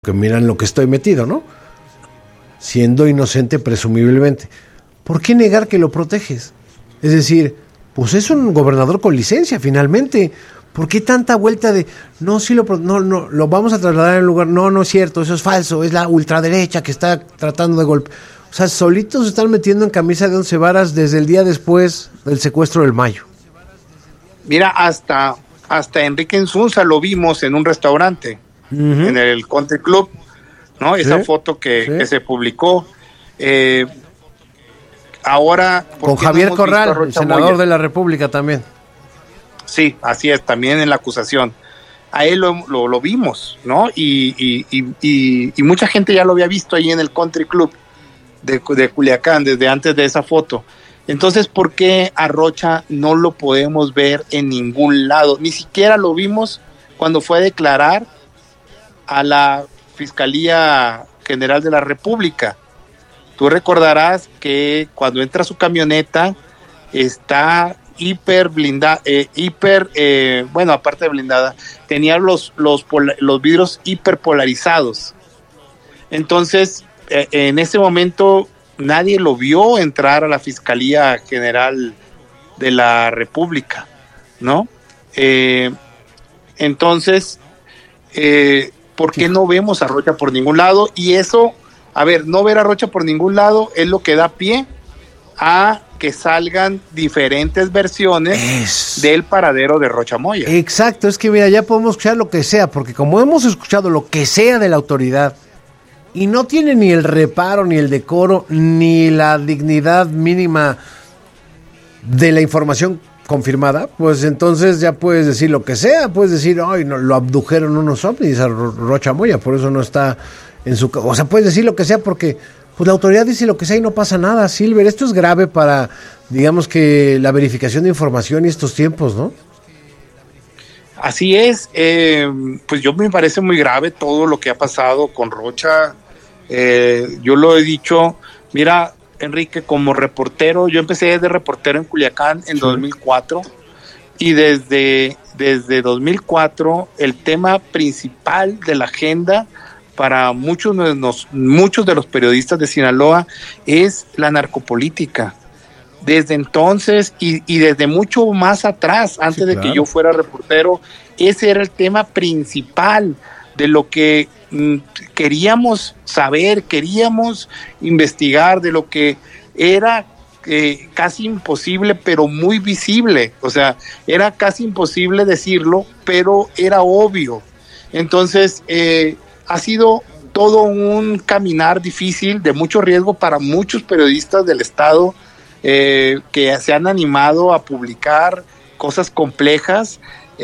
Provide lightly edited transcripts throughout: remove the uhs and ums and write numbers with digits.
que miran lo que estoy metido, ¿no? Siendo inocente presumiblemente. ¿Por qué negar que lo proteges? Es decir, pues es un gobernador con licencia finalmente. ¿Por qué tanta vuelta de lo vamos a trasladar en lugar? No es cierto, eso es falso, es la ultraderecha que está tratando de golpear. O sea, solitos se están metiendo en camisa de 11 varas desde el día después del secuestro del Mayo. Mira, hasta Enrique Insunza lo vimos en un restaurante, en el Country Club, ¿no? Esa foto que se publicó. Ahora... Con Javier Corral, el senador de la República también. Sí, así es, también en la acusación. A él lo vimos, ¿no? Y mucha gente ya lo había visto ahí en el Country Club de Culiacán, desde antes de esa foto. Entonces, ¿por qué a Rocha no lo podemos ver en ningún lado? Ni siquiera lo vimos cuando fue a declarar a la Fiscalía General de la República. Tú recordarás que cuando entra su camioneta está hiper blindada, bueno, aparte de blindada, tenía los vidrios hiperpolarizados. Entonces, en ese momento nadie lo vio entrar a la Fiscalía General de la República, ¿no? Entonces, ¿por qué no vemos a Rocha por ningún lado? Y eso, a ver, no ver a Rocha por ningún lado es lo que da pie a que salgan diferentes versiones del paradero de Rocha Moya. Exacto, es que mira, ya podemos escuchar lo que sea, porque como hemos escuchado lo que sea de la autoridad, y no tiene ni el reparo, ni el decoro, ni la dignidad mínima de la información confirmada, pues entonces ya puedes decir lo que sea, puedes decir, ay, no, lo abdujeron unos ovnis a Rocha Moya, por eso no está en su... O sea, puedes decir lo que sea porque pues la autoridad dice lo que sea y no pasa nada, Silver. Esto es grave para, digamos que, la verificación de información y estos tiempos, ¿no? Así es, pues yo me parece muy grave todo lo que ha pasado con Rocha. Yo lo he dicho, mira, Enrique, como reportero, yo empecé de reportero en Culiacán en 2004 y desde 2004 el tema principal de la agenda para muchos de los periodistas de Sinaloa es la narcopolítica. Desde entonces y desde mucho más atrás, antes de que yo fuera reportero, ese era el tema principal de lo que queríamos saber, queríamos investigar, de lo que era casi imposible, pero muy visible. O sea, era casi imposible decirlo, pero era obvio. Entonces, ha sido todo un caminar difícil, de mucho riesgo para muchos periodistas del Estado, que se han animado a publicar cosas complejas,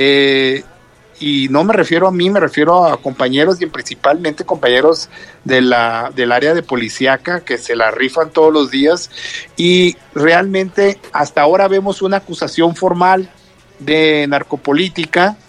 y no me refiero a mí, me refiero a compañeros y principalmente compañeros del área de policíaca que se la rifan todos los días, y realmente hasta ahora vemos una acusación formal de narcopolítica,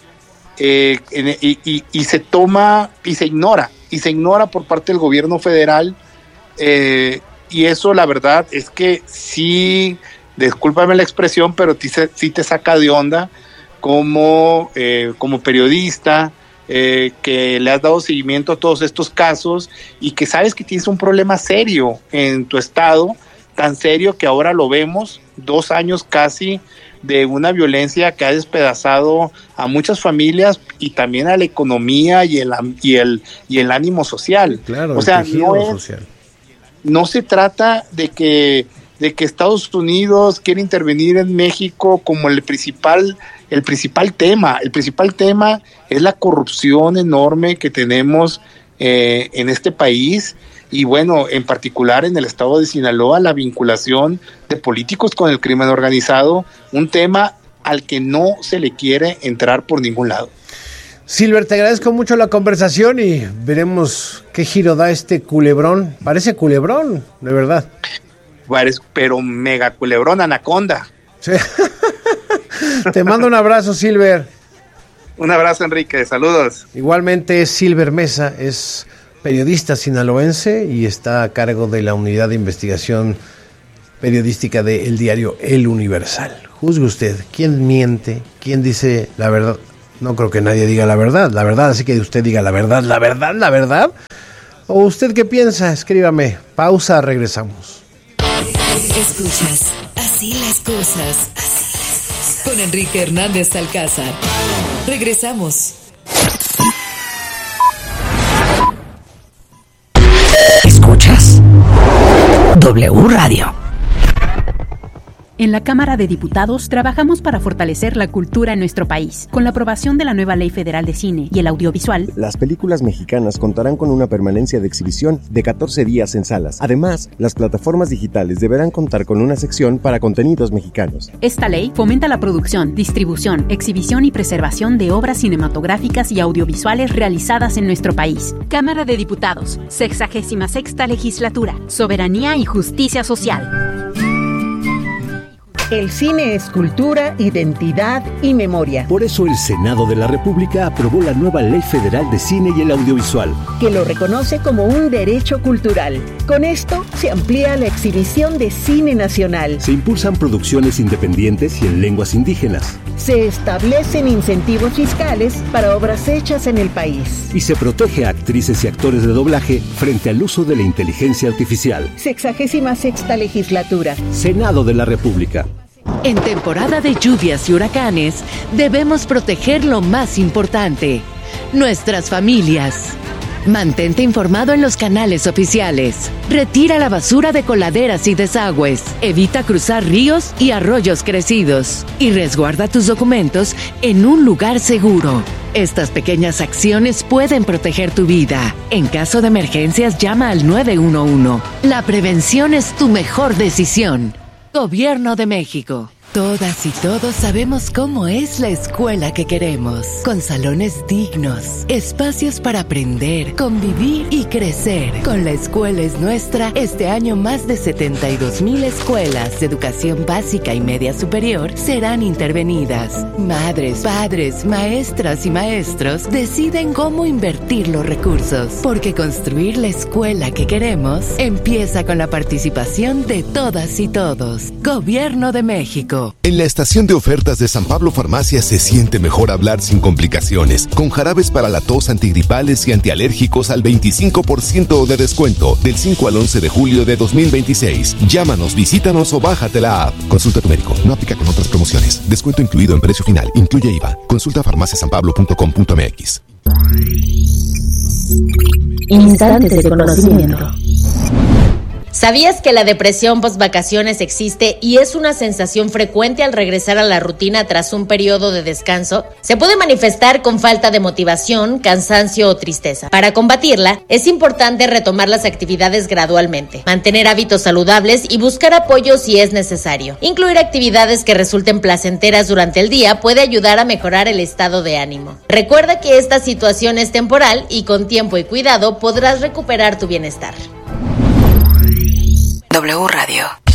y se toma y se ignora por parte del gobierno federal, y eso la verdad es que sí, discúlpame la expresión, pero sí te saca de onda como periodista, que le has dado seguimiento a todos estos casos y que sabes que tienes un problema serio en tu estado, tan serio que ahora lo vemos, 2 años casi de una violencia que ha despedazado a muchas familias y también a la economía y el ánimo social. Claro, o sea, no se trata de que Estados Unidos quiere intervenir en México como el principal tema. El principal tema es la corrupción enorme que tenemos en este país, y bueno, en particular en el estado de Sinaloa, la vinculación de políticos con el crimen organizado, un tema al que no se le quiere entrar por ningún lado. Silver, te agradezco mucho la conversación y veremos qué giro da este culebrón. Parece culebrón, de verdad. Pero mega culebrón, anaconda. Sí. Te mando un abrazo, Silver. Un abrazo, Enrique, saludos. Igualmente, Silver Mesa es periodista sinaloense y está a cargo de la unidad de investigación periodística del diario El Universal. Juzgue usted, ¿quién miente? ¿Quién dice la verdad? No creo que nadie diga la verdad, así que usted diga la verdad. ¿O usted qué piensa? Escríbame. Pausa, regresamos. Escuchas Así las cosas. Con Enrique Hernández Alcázar. Regresamos. Escuchas W Radio. En la Cámara de Diputados trabajamos para fortalecer la cultura en nuestro país. Con la aprobación de la nueva Ley Federal de Cine y el Audiovisual, las películas mexicanas contarán con una permanencia de exhibición de 14 días en salas. Además, las plataformas digitales deberán contar con una sección para contenidos mexicanos. Esta ley fomenta la producción, distribución, exhibición y preservación de obras cinematográficas y audiovisuales realizadas en nuestro país. Cámara de Diputados, 66ª Legislatura, Soberanía y Justicia Social. El cine es cultura, identidad y memoria. Por eso el Senado de la República aprobó la nueva Ley Federal de Cine y el Audiovisual, que lo reconoce como un derecho cultural. Con esto se amplía la exhibición de cine nacional. Se impulsan producciones independientes y en lenguas indígenas. Se establecen incentivos fiscales para obras hechas en el país. Y se protege a actrices y actores de doblaje frente al uso de la inteligencia artificial. 66ª Legislatura. Senado de la República. En temporada de lluvias y huracanes, debemos proteger lo más importante, nuestras familias. Mantente informado en los canales oficiales. Retira la basura de coladeras y desagües. Evita cruzar ríos y arroyos crecidos. Y resguarda tus documentos en un lugar seguro. Estas pequeñas acciones pueden proteger tu vida. En caso de emergencias, llama al 911. La prevención es tu mejor decisión. Gobierno de México. Todas y todos sabemos cómo es la escuela que queremos, con salones dignos, espacios para aprender, convivir y crecer. Con La Escuela es Nuestra, este año más de 72,000 escuelas de educación básica y media superior serán intervenidas. Madres, padres, maestras y maestros deciden cómo invertir los recursos, porque construir la escuela que queremos empieza con la participación de todas y todos. Gobierno de México. En la estación de ofertas de San Pablo Farmacia se siente mejor hablar sin complicaciones, con jarabes para la tos, antigripales y antialérgicos al 25% de descuento, del 5 al 11 de julio de 2026. Llámanos, visítanos o bájate la app. Consulta a tu médico, no aplica con otras promociones. Descuento incluido en precio final, incluye IVA. Consulta farmaciasanpablo.com.mx. Instantes de conocimiento. ¿Sabías que la depresión post-vacaciones existe y es una sensación frecuente al regresar a la rutina tras un periodo de descanso? Se puede manifestar con falta de motivación, cansancio o tristeza. Para combatirla, es importante retomar las actividades gradualmente, mantener hábitos saludables y buscar apoyo si es necesario. Incluir actividades que resulten placenteras durante el día puede ayudar a mejorar el estado de ánimo. Recuerda que esta situación es temporal y con tiempo y cuidado podrás recuperar tu bienestar. W Radio.